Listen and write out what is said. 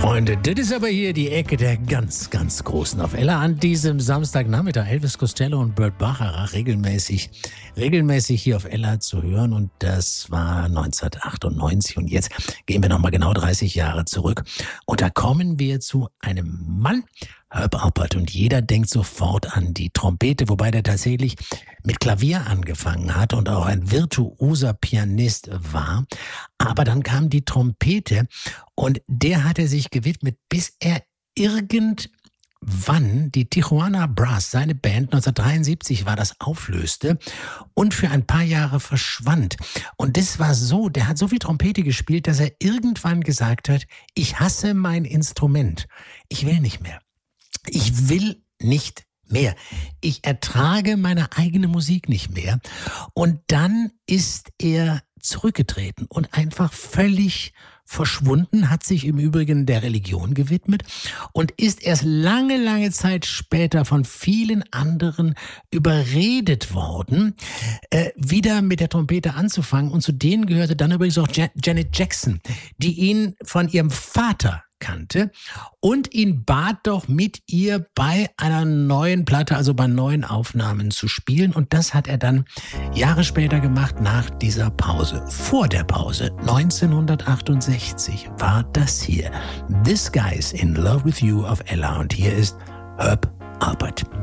Freunde, das ist aber hier die Ecke der ganz, ganz Großen auf Ella an diesem Samstagnachmittag. Elvis Costello und Burt Bacharach regelmäßig hier auf Ella zu hören. Und das war 1998. Und jetzt gehen wir nochmal genau 30 Jahre zurück. Und da kommen wir zu einem Mann, Herb Alpert. Und jeder denkt sofort an die Trompete, wobei der tatsächlich mit Klavier angefangen hat und auch ein virtuoser Pianist war. Aber dann kam die Trompete und der hat er sich gewidmet, bis er irgendwann die Tijuana Brass, seine Band, 1973 war das, auflöste und für ein paar Jahre verschwand. Und das war so, der hat so viel Trompete gespielt, dass er irgendwann gesagt hat, ich hasse mein Instrument. Ich will nicht mehr. Ich will nicht mehr. Ich ertrage meine eigene Musik nicht mehr. Und dann ist er zurückgetreten und einfach völlig verschwunden, hat sich im Übrigen der Religion gewidmet und ist erst lange, lange Zeit später von vielen anderen überredet worden, wieder mit der Trompete anzufangen. Und zu denen gehörte dann übrigens auch Janet Jackson, die ihn von ihrem Vater kannte und ihn bat doch, mit ihr bei einer neuen Platte, also bei neuen Aufnahmen zu spielen. Und das hat er dann Jahre später gemacht, nach dieser Pause. Vor der Pause, 1968, war das hier. This Guy's in Love with You auf Ella. Und hier ist Herb Alpert.